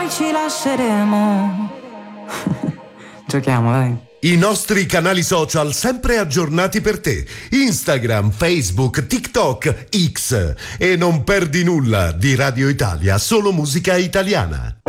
Ci lasceremo. Giochiamo, dai. I nostri canali social sempre aggiornati per te. Instagram, Facebook, TikTok, X. E non perdi nulla di Radio Italia, solo musica italiana.